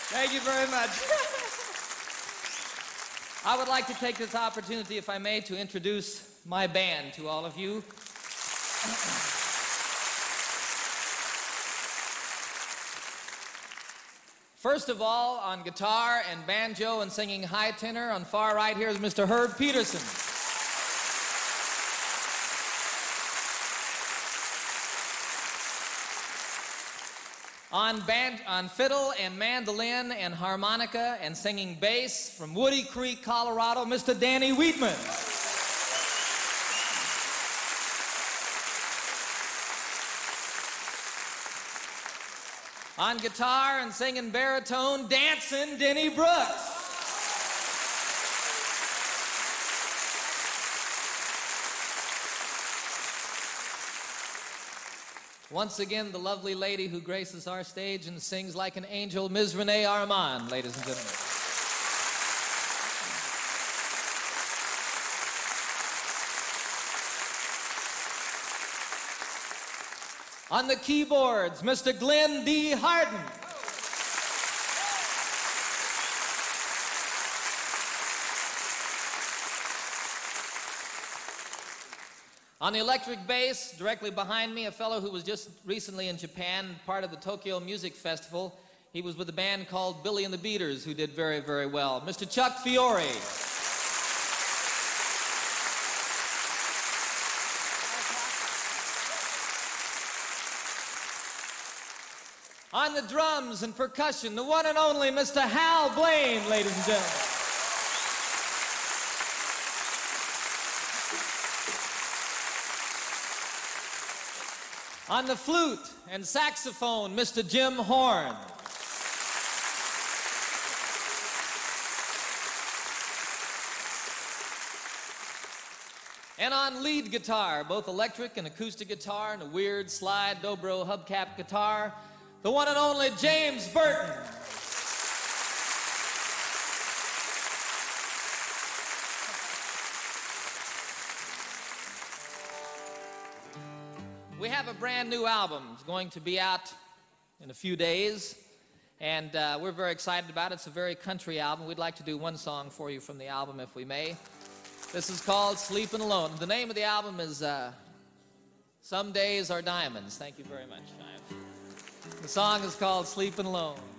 Thank you very much. I would like to take this opportunity, if I may, to introduce my band to all of you. First of all, on guitar and banjo and singing high tenor, on far right here is Mr. Herb Peterson. On fiddle and mandolin and harmonica and singing bass from Woody Creek, Colorado, Mr. Danny Wheatman. On guitar and singing baritone, dancing, Denny Brooks. Once again, the lovely lady who graces our stage and sings like an angel, Ms. Renee Armand, ladies and gentlemen. On the keyboards, Mr. Glenn D. Harden. On the electric bass, directly behind me, a fellow who was just recently in Japan, part of the Tokyo Music Festival. He was with a band called Billy and the Beaters, who did very, very well. Mr. Chuck Fiore. On the drums and percussion, the one and only Mr. Hal Blaine, ladies and gentlemen. On the flute and saxophone, Mr. Jim Horn. And on lead guitar, both electric and acoustic guitar and a weird slide dobro hubcap guitar, the one and only James Burton. We have a brand new album. It's going to be out in a few days, and we're very excited about it. It's a very country album. We'd like to do one song for you from the album, if we may. This is called Sleeping Alone. The name of the album is Some Days Are Diamonds. Thank you very much. The song is called Sleeping Alone.